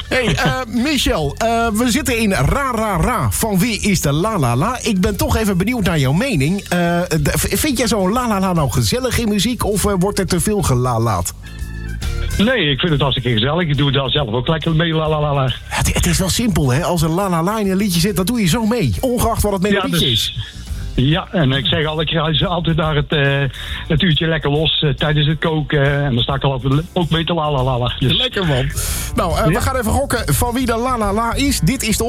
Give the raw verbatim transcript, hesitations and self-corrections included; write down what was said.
Hey, uh, Michel, uh, we zitten in Ra Ra Ra. Van wie is de La La La? Ik ben toch even benieuwd naar jouw mening. Uh, d- vind jij zo'n La La La nou gezellig in muziek of uh, wordt er te veel gelalaat? Nee, ik vind het hartstikke gezellig. Ik doe daar zelf ook lekker mee, la la la la. Het, het is wel simpel, hè? Als er La La La in een liedje zit, dan doe je zo mee. Ongeacht wat het melodietje Ja, dus- is. Ja, en ik zeg al, ik ga ze altijd daar het, uh, het uurtje lekker los uh, tijdens het koken. Uh, en dan sta ik al altijd ook mee te la la la la. Dus. Lekker, man. Nou, uh, Ja. we gaan even gokken van wie de La La La is. Dit is de